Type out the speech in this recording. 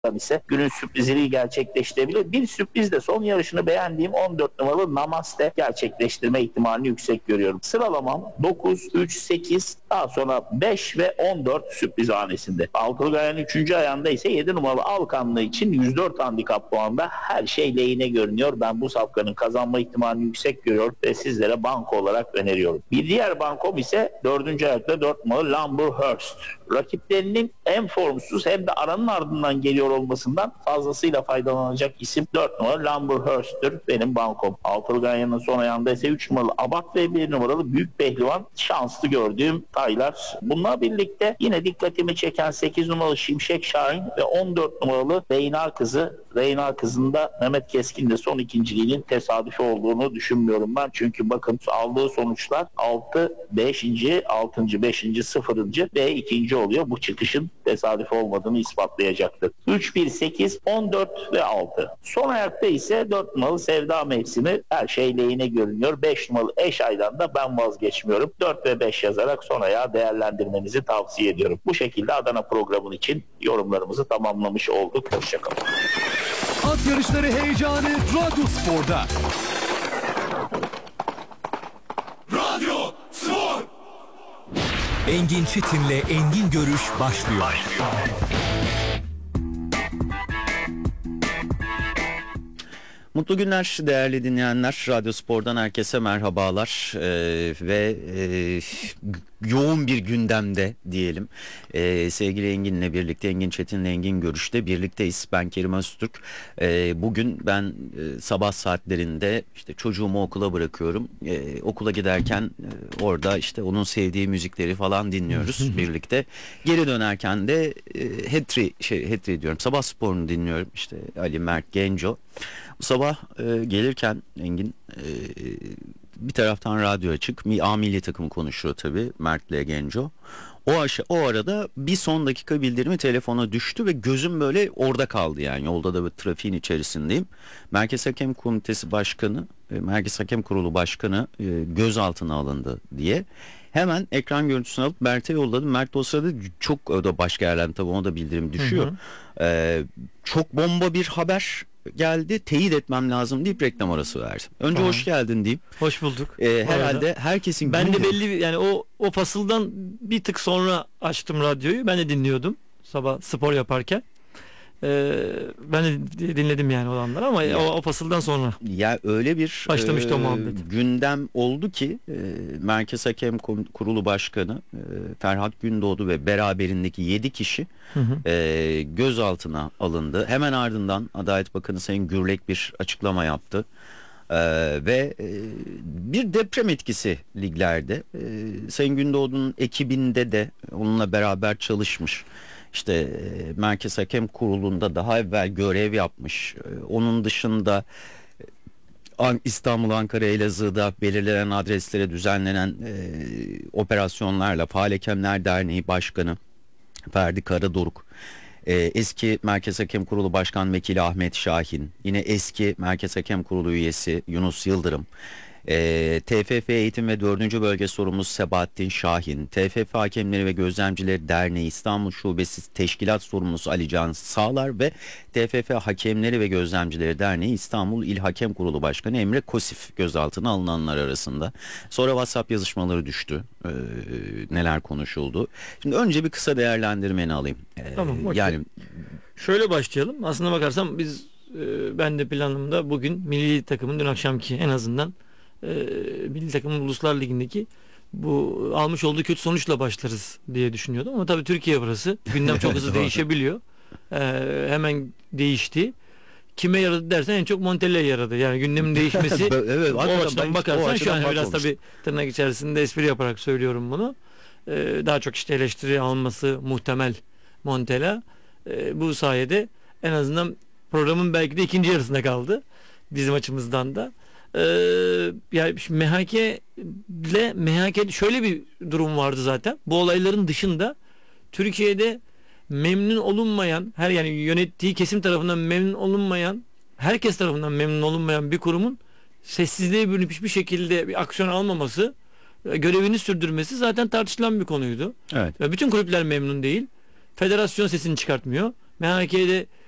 ise günün sürprizini gerçekleştirebilir. Bir sürpriz de son yarışını beğendiğim 14 numaralı Namaste gerçekleştirme ihtimalini yüksek görüyorum. Sıralamam 9, 3, 8, daha sonra 5 ve 14 sürpriz hanesinde. Altılı Gayan'ın 3. ayağında ise 7 numaralı Alkanlı için 104 handikap puanda her şey lehine görünüyor. Ben bu safkanın kazanma ihtimalini yüksek görüyorum ve sizlere banko olarak öneriyorum. Bir diğer bankom ise 4. ayakta 4 numaralı Lamberhurst. Rakiplerinin hem formsuz hem de aranın ardından geliyor olmasından fazlasıyla faydalanacak isim 4 numaralı Lamberhurst'tür benim bankom. Altılı Ganyan'ın son ayağında ise 3 numaralı Abat ve 1 numaralı Büyük Pehlivan şanslı gördüğüm taylar. Bununla birlikte yine dikkatimi çeken 8 numaralı Şimşek Şahin ve 14 numaralı Reynar Kızı. Reynar Kızı'nın da Mehmet Keskin'de son ikinciliğinin tesadüfi olduğunu düşünmüyorum ben. Çünkü bakın aldığı sonuçlar 6, 5. 6. 5. 0. ve 2. oluyor. Bu çıkışın tesadüf olmadığını ispatlayacaktır. 3, 1, 8, 14 ve 6. Son ayakta ise 4 numaralı Sevda Mevsimi her şey lehine görünüyor. 5 numaralı Eşay'dan da ben vazgeçmiyorum. 4 ve 5 yazarak son ayağı değerlendirmenizi tavsiye ediyorum. Bu şekilde Adana programın için yorumlarımızı tamamlamış olduk. Hoşçakalın. At yarışları heyecanı Radyo Spor'da. Radyo Spor. Engin Çetin'le Engin Görüş başlıyor. Mutlu günler değerli dinleyenler. Radyo Spor'dan herkese merhabalar ve yoğun bir gündemde diyelim. Sevgili Engin'le birlikte, Engin Çetin'le Engin Görüş'te birlikteyiz. Ben Kerim Öztürk. Bugün ben sabah saatlerinde işte çocuğumu okula bırakıyorum. Okula giderken orada onun sevdiği müzikleri falan dinliyoruz birlikte. Geri dönerken de Hetri diyorum. Sabah sporunu dinliyorum. İşte Ali Mert Genco. Bu sabah gelirken Engin bir taraftan radyo açık. Milli takım konuşuyor tabii Mert'le Genco. O arada bir son dakika bildirimi telefona düştü ve gözüm böyle orada kaldı yani. Yolda da bir trafiğin içerisindeyim. Merkez Hakem Komitesi Başkanı, Merkez Hakem Kurulu Başkanı gözaltına alındı diye. Hemen ekran görüntüsünü alıp Mert'e yolladım. Mert o sırada o da başka yerden tabii ona da bildirim düşüyor. Çok bomba bir haber geldi, teyit etmem lazım deyip reklam arası verdim. Önce hoş geldin diyeyim. Hoş bulduk. Herhalde herkesin ben de belli yani o fasıldan bir tık sonra açtım radyoyu. Ben de dinliyordum sabah spor yaparken. Ben de dinledim yani olanlar ama o fasıldan sonra. Ya öyle bir başlamıştı o muhabbet. Gündem oldu ki Merkez Hakem Kurulu Başkanı Ferhat Gündoğdu ve beraberindeki 7 kişi gözaltına alındı. Hemen ardından Adalet Bakanı Sayın Gürlek bir açıklama yaptı. Ve bir deprem etkisi liglerde. Sayın Gündoğdu'nun ekibinde de onunla beraber çalışmış. İşte Merkez Hakem Kurulu'nda daha evvel görev yapmış. Onun dışında İstanbul, Ankara, Elazığ'da belirlenen adreslere düzenlenen operasyonlarla Faal Hakemler Derneği Başkanı Ferdi Karadoruk, eski Merkez Hakem Kurulu Başkan Vekili Ahmet Şahin, yine eski Merkez Hakem Kurulu üyesi Yunus Yıldırım, TFF Eğitim ve 4. Bölge Sorumlusu Sebahattin Şahin, TFF Hakemleri ve Gözlemcileri Derneği İstanbul Şubesi Teşkilat Sorumlusu Ali Can Sağlar ve TFF Hakemleri ve Gözlemcileri Derneği İstanbul İl Hakem Kurulu Başkanı Emre Kosif gözaltına alınanlar arasında. Sonra WhatsApp yazışmaları düştü. Neler konuşuldu. Şimdi önce bir kısa değerlendirmeni alayım. Tamam. Okay. Yani şöyle başlayalım. Aslına bakarsam ben de planımda bugün milli takımın dün akşamki en azından milli takımın Uluslar Ligi'ndeki bu almış olduğu kötü sonuçla başlarız diye düşünüyordum ama tabii Türkiye burası. Gündem çok hızlı değişebiliyor. Hemen değişti. Kime yaradı dersen en çok Montella'ya yaradı. Yani gündemin değişmesi evet, o açıdan bakarsan şu an biraz tabii tırnak içerisinde espri yaparak söylüyorum bunu. Daha çok işte eleştiri alması muhtemel Montella. Bu sayede en azından programın belki de ikinci yarısında kaldı. Bizim açımızdan da. Yani MHK şöyle bir durum vardı zaten. Bu olayların dışında Türkiye'de memnun olunmayan, yani yönettiği kesim tarafından memnun olunmayan, herkes tarafından memnun olunmayan bir kurumun sessizliğe bürünüp hiçbir şekilde bir aksiyon almaması, görevini sürdürmesi zaten tartışılan bir konuydu. evet. Bütün kulüpler memnun değil. Federasyon sesini çıkartmıyor. MHK'de